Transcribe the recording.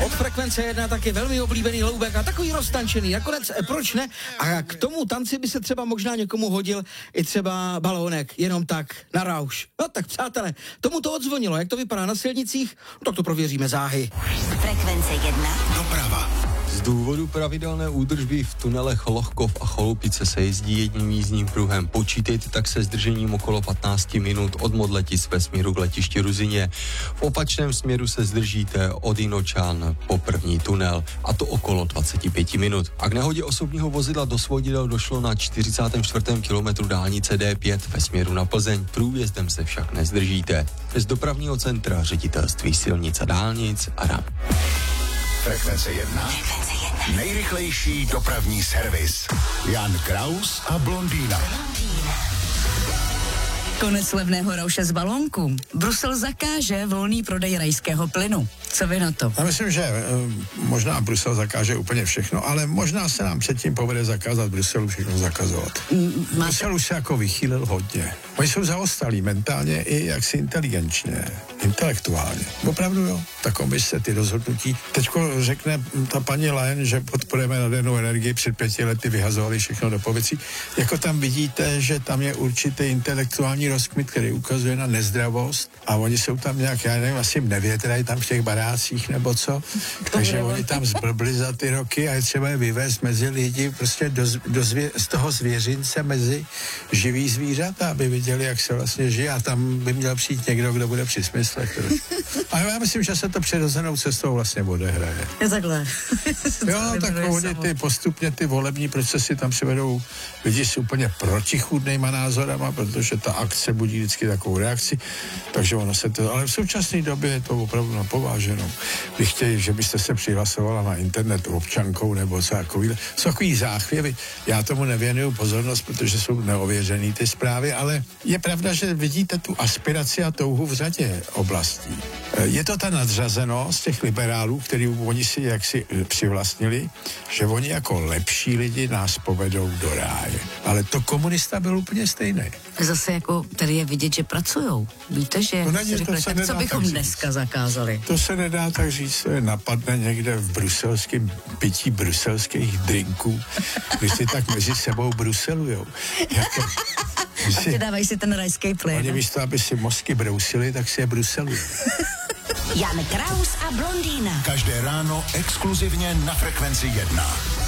Od Frekvence 1 taky velmi oblíbený Loubek a takový roztančený. Nakonec, proč ne? A k tomu tanci by se třeba možná někomu hodil i třeba balónek, jenom tak, na rauš. No tak přátelé, tomu to odzvonilo. Jak to vypadá na silnicích? No, tak to prověříme záhy. Frekvence 1. Doprava. Z důvodu pravidelné údržby v tunelech Lohkov a Cholupice se jezdí jedním jízdním pruhem. Počítejte tak se zdržením okolo 15 minut od Modletic ve směru k letišti Ruzyně. V opačném směru se zdržíte od Inočan po první tunel, a to okolo 25 minut. A k nehodě osobního vozidla do svodidel došlo na 44. kilometru dálnice D5 ve směru na Plzeň. Průjezdem se však nezdržíte. Z dopravního centra Ředitelství silnic a dálnic Aram. Frekvence 1. Nejrychlejší dopravní servis. Jan Kraus a Blondýna. Konec levného rauše z balónku. Brusel zakáže volný prodej rajského plynu. Co vy na to? Já myslím, že možná Brusel zakáže úplně všechno, ale možná se nám předtím povede zakázat Bruselu všechno zakazovat. Brusel už se jako vychýlil hodně. Oni jsou zaostalí mentálně i jaksi inteligenčně, intelektuálně. Opravdu jo. Tak se ty rozhodnutí. Teďko řekne ta paní Leyen, že podporujeme jadernou energii, před 5 lety vyhazovali všechno do pověcí. Jako tam vidíte, že tam je určitý intelektuální rozkmit, který ukazuje na nezdravost a oni jsou tam nějak, já nevím, asi nevětrají tam v těch barácích nebo co. Takže oni tam zblbli za ty roky a je třeba je vyvést mezi lidi prostě z toho zvěřince mezi živý zvířata, aby viděli, jak se vlastně žije, a tam by měl přijít někdo, kdo bude při smyslech. A já myslím, že se to přirozenou cestou vlastně odehraje. Je takhle. Jo, tak oni postupně ty volební procesy tam přivedou lidi s úplně protichůdnýma názorama, protože ta akce budí vždycky takovou reakci, takže ono se to, ale v současné době je to opravdu napováženou. Když chtějí, že byste se přihlasovala na internet občankou nebo co takový, jsou takový záchvěvy. Já tomu nevěnuju pozornost, protože jsou neověřený ty zprávy, ale je pravda, že vidíte tu aspiraci a touhu v řadě oblastí. Je to ta nadřazenost těch liberálů, který oni si jaksi přivlastnili, že oni jako lepší lidi nás povedou do ráje. Ale to komunista byl úplně stejný. Zase jako tady je vidět, že pracujou. Víte, že řekli, tak co bychom dneska zakázali? To se nedá tak říct, to je napadne někde v bruselském pití bruselských drinků, když si tak mezi sebou bruselujou. A dávají si ten rajský plyn. Oni místo, aby si mozky brousili, tak si je bruselují. Jan Kraus a Blondýna. Každé ráno exkluzivně na Frekvenci 1.